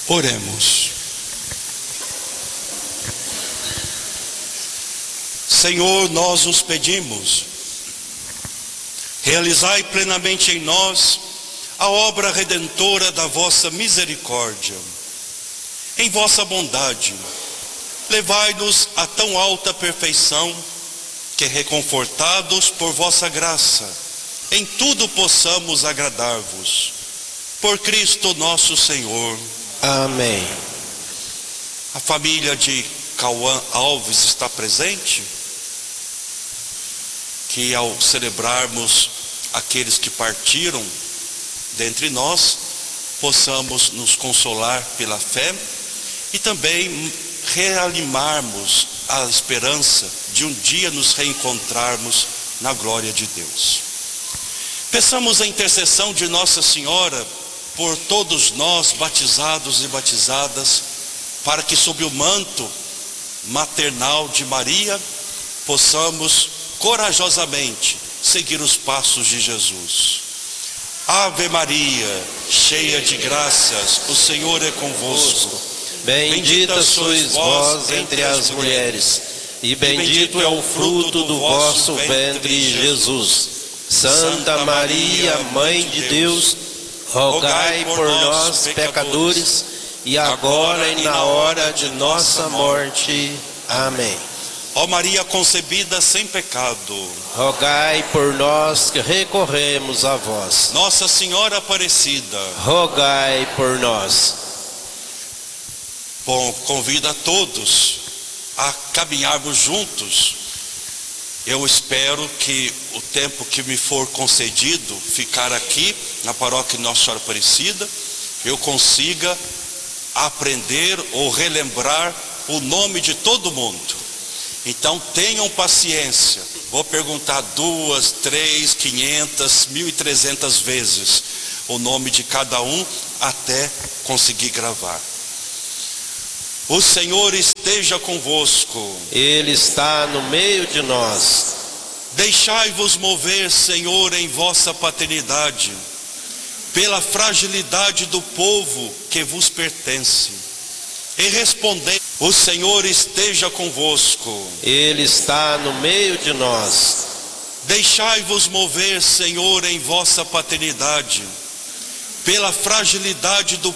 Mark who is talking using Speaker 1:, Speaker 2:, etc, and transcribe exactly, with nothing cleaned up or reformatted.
Speaker 1: Oremos. Senhor, nós os pedimos, realizai plenamente em nós a obra redentora da vossa misericórdia. Em vossa bondade, levai-nos a tão alta perfeição, que reconfortados por vossa graça, em tudo possamos agradar-vos. Por Cristo nosso Senhor.
Speaker 2: Amém.
Speaker 1: A família de Cauã Alves está presente? Que ao celebrarmos aqueles que partiram dentre nós, possamos nos consolar pela fé e também reanimarmos a esperança de um dia nos reencontrarmos na glória de Deus. Peçamos a intercessão de Nossa Senhora por todos nós batizados e batizadas, para que sob o manto maternal de Maria possamos corajosamente seguir os passos de Jesus. Ave Maria, cheia de graças, o Senhor é convosco.
Speaker 2: Bendita sois vós entre as mulheres, e bendito é o fruto do vosso ventre, Jesus. Santa Maria, Mãe de Deus, rogai por nós, pecadores, e agora e na hora de nossa morte. Amém.
Speaker 1: Ó Maria concebida sem pecado,
Speaker 2: rogai por nós que recorremos a vós.
Speaker 1: Nossa Senhora Aparecida,
Speaker 2: rogai por nós.
Speaker 1: Bom, convido a todos a caminharmos juntos. Eu espero que o tempo que me for concedido ficar aqui na paróquia Nossa Senhora Aparecida, eu consiga aprender ou relembrar o nome de todo mundo. Então tenham paciência. Vou perguntar duas, três, quinhentas, mil e trezentas vezes o nome de cada um até conseguir gravar. O Senhor esteja convosco.
Speaker 2: Ele está no meio de nós.
Speaker 1: Deixai-vos mover, Senhor, em vossa paternidade, pela fragilidade do povo que vos pertence. E respondei: o Senhor esteja convosco.
Speaker 2: Ele está no meio de nós.
Speaker 1: Deixai-vos mover, Senhor, em vossa paternidade, pela fragilidade do